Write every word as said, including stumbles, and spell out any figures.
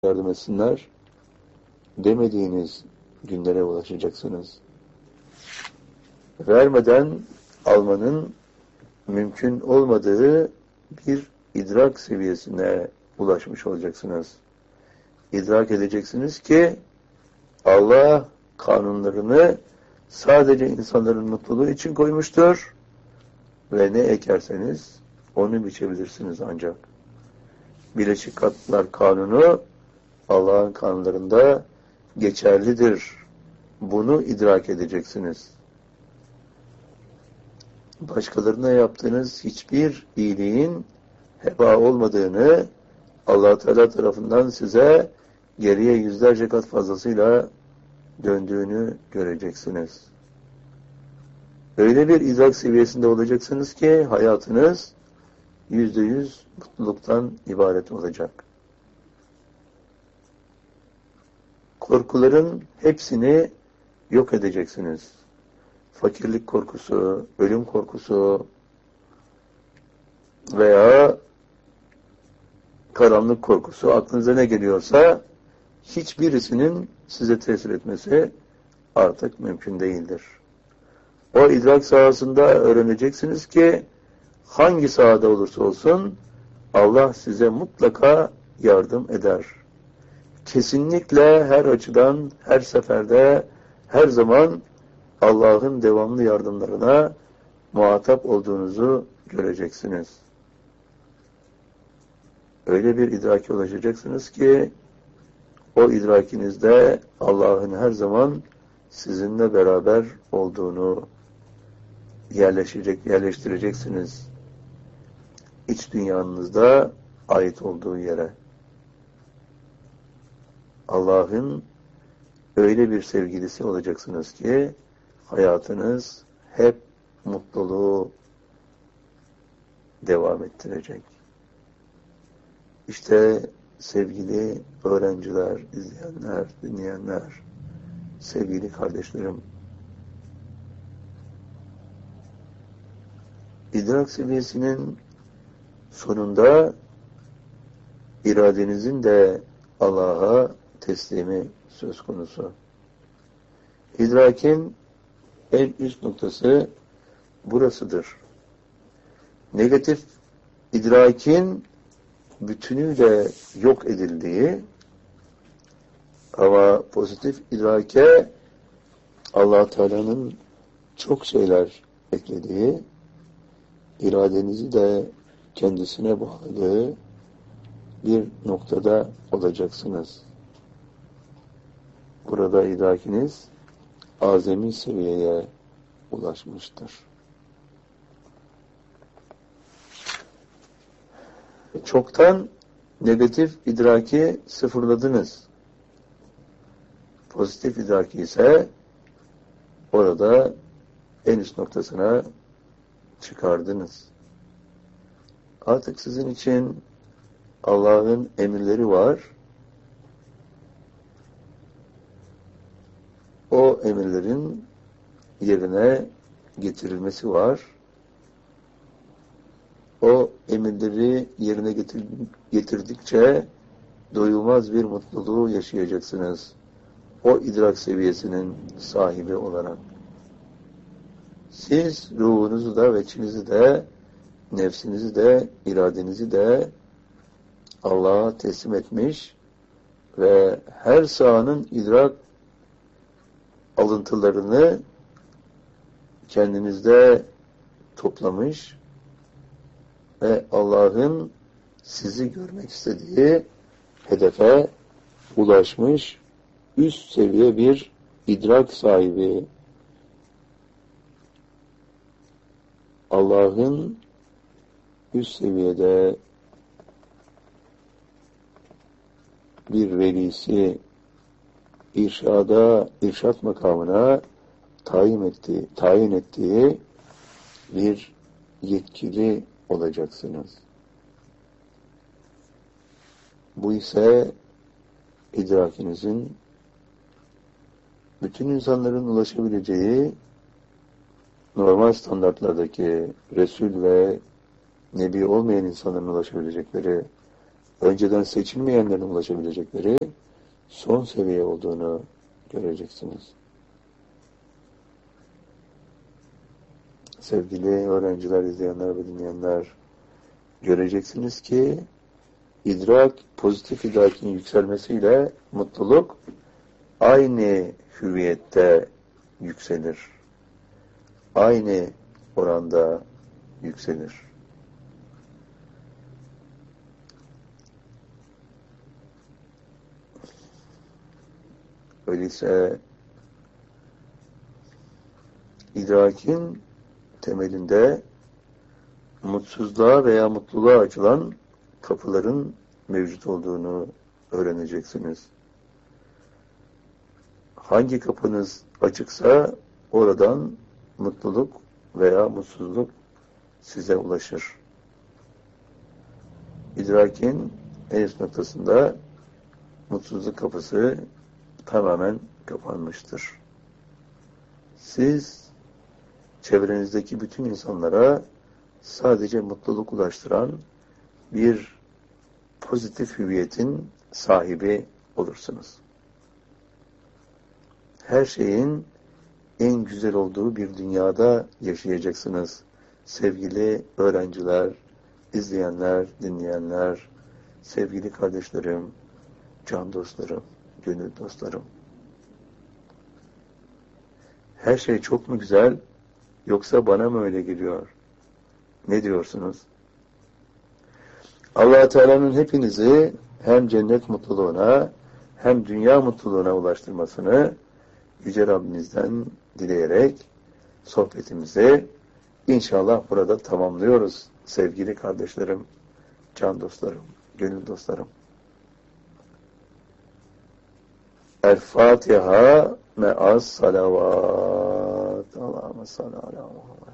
yardım etsinler demediğiniz günlere ulaşacaksınız. Vermeden almanın mümkün olmadığı bir idrak seviyesine ulaşmış olacaksınız. İdrak edeceksiniz ki Allah kanunlarını sadece insanların mutluluğu için koymuştur ve ne ekerseniz onu biçebilirsiniz ancak. Birleşik Krallıklar Kanunu Allah'ın kanunlarında geçerlidir. Bunu idrak edeceksiniz. Başkalarına yaptığınız hiçbir iyiliğin heba olmadığını Allah Teala tarafından size geriye yüzlerce kat fazlasıyla döndüğünü göreceksiniz. Öyle bir idrak seviyesinde olacaksınız ki hayatınız yüzde yüz mutluluktan ibaret olacak. Korkuların hepsini yok edeceksiniz. Fakirlik korkusu, ölüm korkusu veya karanlık korkusu, aklınıza ne geliyorsa hiçbirisinin size tesir etmesi artık mümkün değildir. O idrak sahasında öğreneceksiniz ki hangi sahada olursa olsun Allah size mutlaka yardım eder. Kesinlikle her açıdan, her seferde, her zaman Allah'ın devamlı yardımlarına muhatap olduğunuzu göreceksiniz. Öyle bir idraki ulaşacaksınız ki o idrakinizde Allah'ın her zaman sizinle beraber olduğunu yerleşecek, yerleştireceksiniz. İç dünyanızda ait olduğu yere. Allah'ın öyle bir sevgilisi olacaksınız ki hayatınız hep mutluluğu devam ettirecek. İşte sevgili öğrenciler, izleyenler, dinleyenler, sevgili kardeşlerim, idrak seviyesinin sonunda iradenizin de Allah'a teslimi söz konusu. İdrakin en üst noktası burasıdır. Negatif idrakin bütünüyle yok edildiği ama pozitif idrake Allah Teala'nın çok şeyler eklediği, iradenizi de kendisine bağladığı bir noktada olacaksınız. Burada idrakiniz azami seviyeye ulaşmıştır. Çoktan negatif idraki sıfırladınız. Pozitif idraki ise orada en üst noktasına çıkardınız. Artık sizin için Allah'ın emirleri var. O emirlerin yerine getirilmesi var. O emirleri yerine getir getirdikçe doyulmaz bir mutluluğu yaşayacaksınız. O idrak seviyesinin sahibi olarak. Siz ruhunuzu da ve içinizi de, nefsinizi de, iradenizi de Allah'a teslim etmiş ve her sahanın idrak alıntılarını kendinizde toplamış ve Allah'ın sizi görmek istediği hedefe ulaşmış üst seviye bir idrak sahibi. Allah'ın üst seviyede bir velisi irşada, irşat makamına tayin ettiği, tayin ettiği bir yetkili olacaksınız. Bu ise idrakinizin bütün insanların ulaşabileceği normal standartlardaki Resul ve Nebi olmayan insanların ulaşabilecekleri önceden seçilmeyenlerin ulaşabilecekleri son seviye olduğunu göreceksiniz. Sevgili öğrenciler, izleyenler ve dinleyenler, göreceksiniz ki idrak, pozitif idrakin yükselmesiyle mutluluk aynı hüviyette yükselir. Aynı oranda yükselir. Öyleyse idrakin temelinde mutsuzluğa veya mutluluğa açılan kapıların mevcut olduğunu öğreneceksiniz. Hangi kapınız açıksa oradan mutluluk veya mutsuzluk size ulaşır. İdrakin en üst noktasında mutsuzluk kapısı tamamen kapanmıştır. Siz çevrenizdeki bütün insanlara sadece mutluluk ulaştıran bir pozitif hüviyetin sahibi olursunuz. Her şeyin en güzel olduğu bir dünyada yaşayacaksınız. Sevgili öğrenciler, izleyenler, dinleyenler, sevgili kardeşlerim, can dostlarım, gönül dostlarım. Her şey çok mu güzel, yoksa bana mı öyle geliyor? Ne diyorsunuz? Allah Teala'nın hepinizi hem cennet mutluluğuna hem dünya mutluluğuna ulaştırmasını Yüce Rabbimizden dileyerek sohbetimizi inşallah burada tamamlıyoruz. Sevgili kardeşlerim, can dostlarım, gönül dostlarım. El-Fatiha me'as salavat. Allahümme salli ala Muhammed.